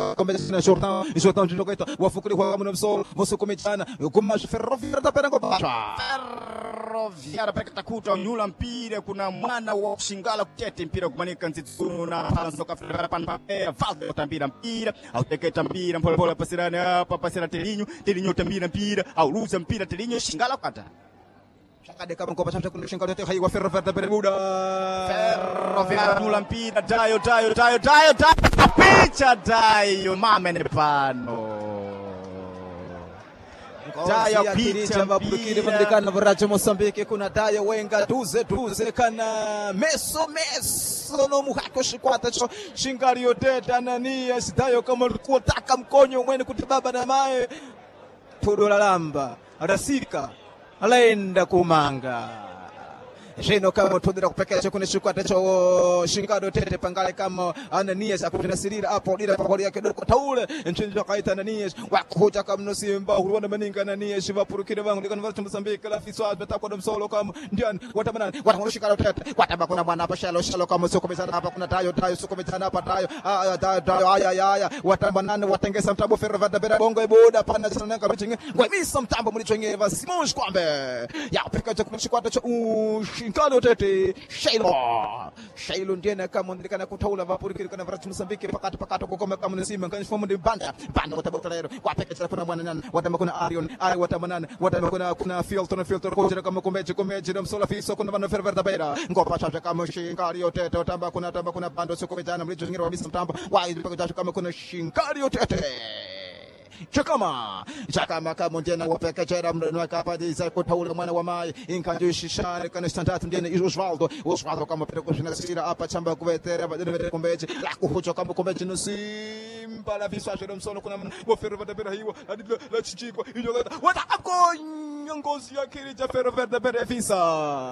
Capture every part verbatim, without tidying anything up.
começando Jordão e Jordão de jogo wafukuri kwa kama msolo moso kumechana kuma Ferroviária tapera ngoma Ferroviária peka takuta nyula mpira kuna mwana wa Shingala kutete mpira kumanika nzitsunu na Palanzo ka Ferroviária panpapera Valdo tambira mpira au teketa mpira mpole pole pasirana hapa pasira Telinho Telinho tambira mpira au luza mpira Telinho Shingala kata Chakade kama ngoba chapcha kuna Shingala tete haiwa Ferroviária tapera buda Ferroviária nyula mpira dayo dayo dayo dayo dayo picha dayo mamene pano Daya picha vapurukiri vandikana varacho Moçambique kuna Daya wenga duze duze kana meso meso no muhako shikwata cho Shingari yote Ananias Dayo kama kutaka mkonyo mwene kutibaba na mae Tudola lamba rasika alaenda kumanga Jeno kama tudira kupekea kuna shikwata cho Shingari tete pangale kama Ananias akutinasirira hapo dira pakori yake doko taule nchinja kaita Ananias wakuja kama no Simba huruana maninga Ananias vapurukire vangu ndikana vatu Mozambique la fiswa betakwa msolo kama ndiani watamanani watamushika tete watabakuna bwana hapa shalo shalo kama soko mezana hapa kuna Dayo Dayo soko mezana hapa Dayo aya Dayo Dayo aya aya watamanani watengesa mtambo Ferroviária bera bongo iboda pana sana nanga bitinge ngwemisa mtambo mlichongeva Simons kwambe ya peka kuna shikwata cho Shingalo tete Shailo Shailo ndiye kama ndikana kutaula vapurukire kana vatu Mozambique pakati pakati kukoma kama nsimba ngani fomu ndi banda banda watabotalero wapeka kuna bwana nani watama kuna Arion ari watamanani watama kuna kuna filter filter kujira kama kumbeje kumbeje na msola fiso kuna bana Ferroviária bera ngopa chacha kama Shingari yote watamba kuna tamba kuna bando soko vijana mlichongira wabisa mtamba wai peka kama kuna Shingari yote Chakama Chakama kama ndiye wapeka chera mwana kapa diza kutaula mwana wa mai inkanjushi share kana standard ndiye Osvaldo Osvaldo kama pera kushina sira hapa chamba kuvetera badere kombeje la kuhucho kama kombeje no Simba la visage de msono kuna wa Ferroviária bera hiwa la chichiko injogata watakonyo ngozi ya kirija Ferroviária bera visa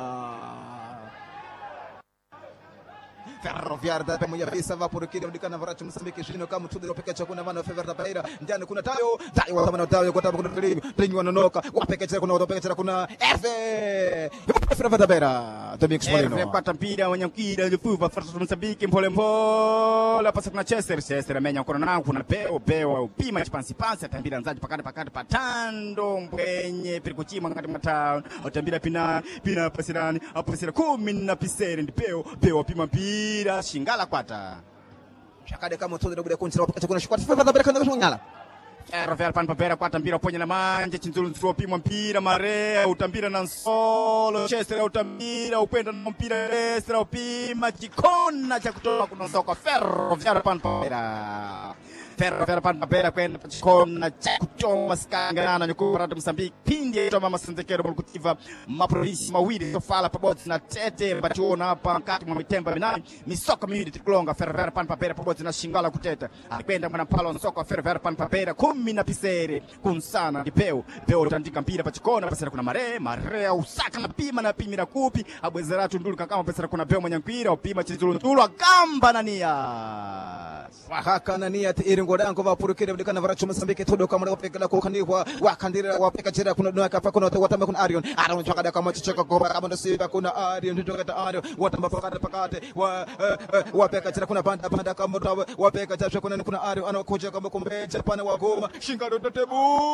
Ferroviária da Pemuia visa vapurukiri ndikana varacho Mozambique shino kama tudiro peka kuna vana Ferroviária bera ndiani kuna Dayo Dayo watamana Dayo kota kuna Telinho Telinho wanonoka wapeka kuna wapeka kuna Herve Ferroviária bera Domingos Molino Herve pata mpira wanyampira lifuva Ferroviária Mozambique mpole mpole pasa kuna Chester Chester amenya kuna nangu kuna Peo Peo upima chipansi pansi atambira nzaji pakati pakati patando mbwenye pirikuchima ngati mata atambira pina pina pasirani apasira kumi na pisere ndi Peo Peo upima mpira Ira Shingala kwata Chakade kama tudira bude kunchira wapeka kuna shikwata Ferroviária bera kana kunyala Ferroviária panpapera kwata mpira ponye na manje chinzulu nzuru pimwa mpira marea utambira na nsolo Chester utambira upenda na mpira Chester upima chikona cha kutoka kuna soka Ferroviária panpapera Ferroviária panpapera kwenda chikona cha kuchoma skangana nyukura na Mozambique pindi ya mama sendekero mulikutiva mapolisi mawili sofala pabodzi na tete bationa hapa kati mwa mitemba minani misoka miwili tikulonga Ferroviária panpapera pabodzi na Shingala kuteta alikwenda mwana palo nsoka Ferroviária panpapera kumi na pisere kunsana ndi Peo Peo utandika mpira pachikona pasera kuna mare mare usaka na pima na pimira kupi abwezeratu ndulu kama pasera kuna Peo mwanyampira upima chizulu ndulu akamba nania wahaka nania iringodango vapurukire ndikana varacho Mozambique todo kama wapeka kukandirwa wakandira wapeka chera kuna nwaka pa kuna watamba kuna Arion Arion chakada kama chicheka goba kama ndosiba kuna Arion ndokata Arion watamba pakati pakati wa wapeka chera kuna banda banda kama wapeka chera kuna kuna Arion anakuja kama kumbeje pana wagoma Shingaro tetebu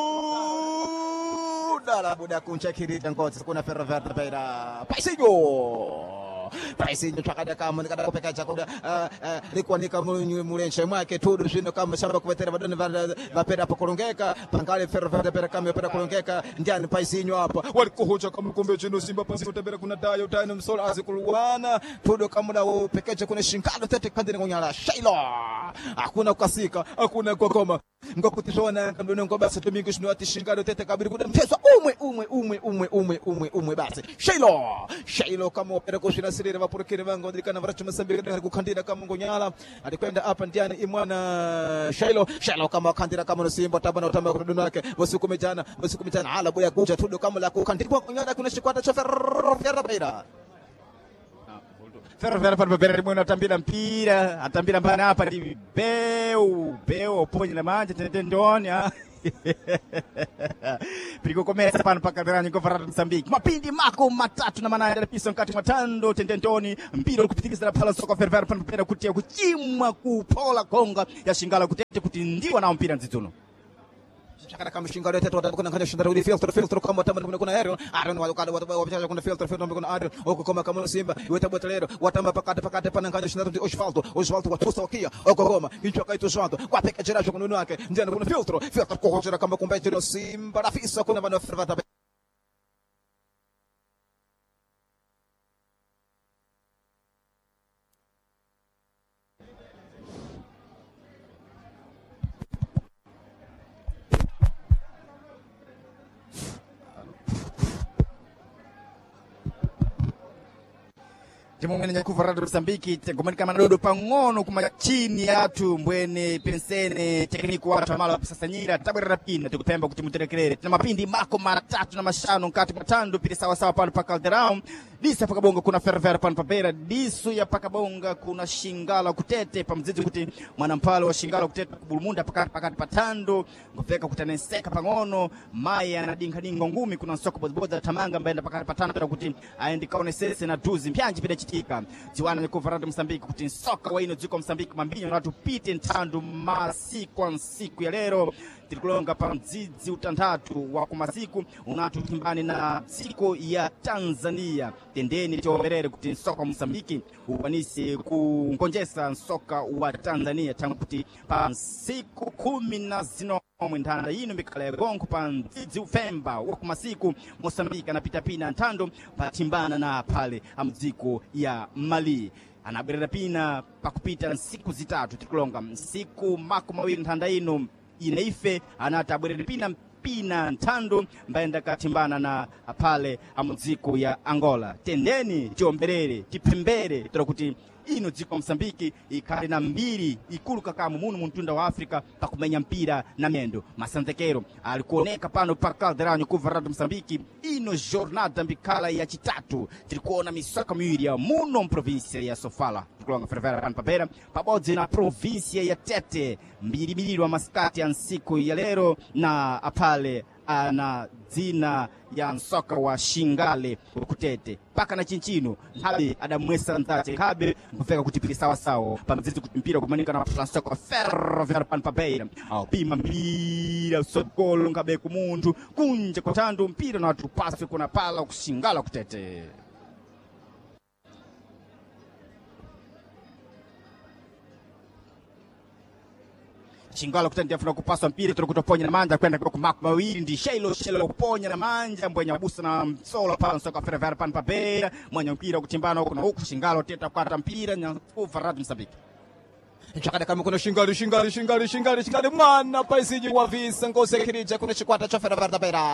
dala buda kunchakiri ngozi kuna Ferroviária bera Paisinho Paisinho chakada kama nikada kupeka chakula rikuanika mulenche mwake tudu shino kama shamba kuvetera badani vapera pakulongeka pangale Ferroviária bera kama pera kulongeka ndiani Paisinho hapa walikuhuja kama kumbe chino Simba pasi kutembera kuna Dayo Dayo na msola azikuluwana tudu kama da upekeche kuna Shingalo tete kandini ngonyala Shailo hakuna kukasika hakuna kokoma ngokutishona kambino ngo basi Domingos no ati Shingalo tete kabiri kuna mchezo umwe umwe umwe umwe umwe umwe umwe basi Shailo Shailo kama opera kushina sirira vapurukire vango ndikana varacho Mozambique ndikana kukandira kama ngonyala alikwenda hapa ndiani imwana Shailo Shailo kama kandira kama Simba tabana utamba kududu wake wasukume jana wasukume jana ala boya kuja tudo kama la kukandira ngonyala kuna shikwata cha Ferroviária bera Ferroviária panpapera rimwe atambira mpira atambira mbana hapa ndi Beu Beu ponye na manje tete ndoni Piriko começa pano pa Calderani Goverado Moçambique. Mapindi mako matatu na manaya da pisa nkati matando tendentoni mpira kupitikisa pala soka fervera pano pera kutia kuchimwa kupola konga ya Shingala kutete kutindiwa na mpira nzituno. Chakara kama Shingala tete watu kuna kanya shindara udi filter filter kama tamu kuna aerial Aaron watu kada watu wapicha kuna filter filter kuna Aaron oko kama kama Simba weta botelero watamba pakate pakate pana kanya shindara udi Osvaldo Osvaldo watu sokia oko goma kichwa kaito Osvaldo kwa peka jerajo kuna nunu yake njana kuna filter filter kwa jera kama competitor Simba rafisa kuna bana fervata Timu ngene Goverado Moçambique tegomani kama dodo pangono kuma chini yatu mbwene pensene tekniko watu amala kusasanyira tabera pina tukupemba kuti muterekerere tena mapindi mako matatu na mashano nkati matando pili sawa sawa pano pa Calderão disa pakabonga kuna fervera pano papera disu ya pakabonga kuna Shingala kutete pamzizi kuti mwanampalo wa Shingala kutete kubulumunda pakati pakati patando ngofeka kutaneseka pangono maya na dingadingo ngumi kuna soko boziboza tamanga mbaenda pakati patando kuti aendi kaone sese na duzi mpyanji pide chitika ziwana ni Goverado Moçambique kuti soka waino ziko Moçambique mambinyo na tupite ntando masiku nsiku ya lero tilikulonga pa mzizi utandatu wa kumasiku unatutimbani na siku ya Tanzania tendeni tioberere kuti soka Moçambique upanisi kungonjesa soka wa Tanzania tangu kuti pa siku kumi na zino mwendana ino mikala ya gongo pa mzizi ufemba wa kumasiku Moçambique anapita pina ntando patimbana na pale amziko ya Mali anaberera pina pakupita siku zitatu tilikulonga siku mako mawili ntanda ino inaife anatabwerera pina pina ntando mbaenda katimbana na pale amuziko ya Angola tendeni tiomberere tipembere turakuti ino dziko Moçambique ikali na mbiri ikulu kakamu munu muntunda wa Afrika pakumenya mpira na mendo masanzekero alikuoneka pano pa Calderani Goverado Moçambique ino jornada mbikala ya chitatu tilikuona misoka miwiri ya muno provinsia ya Sofala tukulonga fervera pano papera pabodzi na provinsia ya Tete mbiri mbiri wa maskati ya nsiku ya lero na apale ana dzina ya nsoka wa Shingale kutete paka na chinchino habi adamwesa ntate habi kufeka kutipili sawa sawa pamzizi kutimpira kumanika na plansoka ferro vera pan papeira au pima mpira sokolo ngabe kumuntu kunje kwa tando mpira na watu pasi kuna pala kushingala kutete Shingala kutende afuna kupaswa mpira tunakutoponya na manja kwenda kwa mako mawili ndi Shelo Shelo kuponya na manja mbwenya busa na msolo pala soka fervera pan papera mwenye mpira kutimbana huko na huko Shingala teta kwata mpira na Goverado Moçambique Chakada kama kuna Shingala Shingala Shingala Shingala Shingala mwana paisiji wa visa ngose kirija kuna chikwata cha fervera pera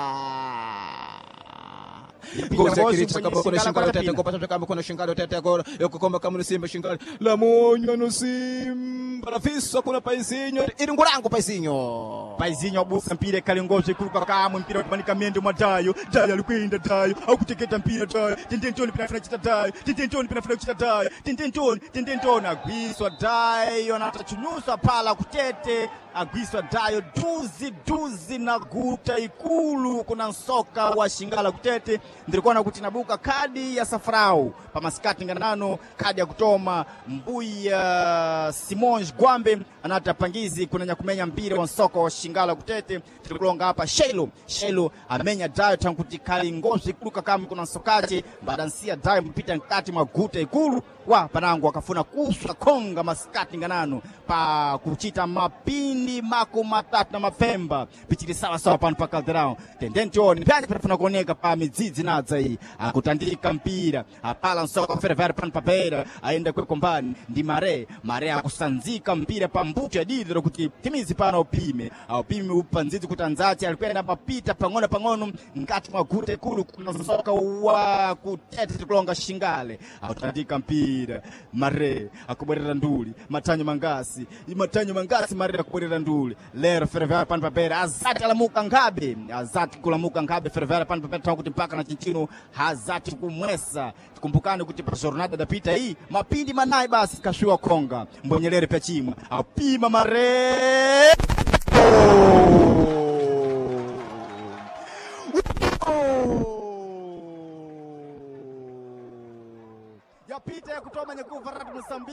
Ngoja kirita kama kuna Shingala tete kwa pacha kama kuna Shingala tete kwa yoko kama kama Simba Shingala la monyo no Simba rafisa kuna paisinyo iringurango paisinyo paisinyo busa mpira kalingoje kuruka kama mpira kumanika mendo madayo dayo alikwenda dayo au kuteketa mpira dayo tendentoni pinafuna chita dayo tendentoni pinafuna chita dayo tendentoni tendentoni agwiswa dayo na atachunyusa pala kutete agwiswa dayo duzi duzi na guta ikulu kuna soka wa Shingala kutete ndilikuwa na kutinabuka kadi ya Safrau pa maskati nganano kadi ya kutoma Mbuya Simon Gwambe anata pangizi kuna nyakumenya mpira wa soka wa Shingala kutete tulikulonga hapa Shelo Shelo amenya dayo tanguti kali ngozi kuruka kama kuna sokaje badansia dayo mpita nkati maguta ikulu wa panangu wakafuna kuswa konga maskati nganano pa kuchita mapindi mako matatu na mapemba pichiri sawa sawa pano pa Calderão tendenti oni pia pafuna kuoneka pa mizizi naza hii akutandika mpira apala nsoka fervera pano papera aenda kwe kombani ndi Mare Mare akusanzika mpira pa mbuto ya didro kuti timizi pano upime upime upanzizi kutanzati alikwenda papita pangono pangono ngati maguta ikulu kuna soka wa kutete tukulonga Shingale akutandika mpira Mare akuborera nduli matanyo mangasi matanyo mangasi Mare akuborera nduli lero fervera pano papera azati alamuka ngabe azati kulamuka ngabe fervera pano papera tangu kuti mpaka na chinchino hazati kumwesa tukumbukane kuti pa jornada da pita hii mapindi manai basi kashiwa konga mbonyelere pya chimwa apima Mare oh!